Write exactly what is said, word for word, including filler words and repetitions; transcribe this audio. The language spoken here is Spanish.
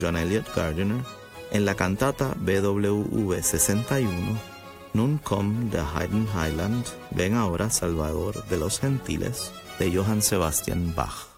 John Eliot Gardiner, en la cantata B W V sesenta y uno, Nun komm der Heiden Heiland, ven ahora Salvador de los Gentiles, de Johann Sebastian Bach.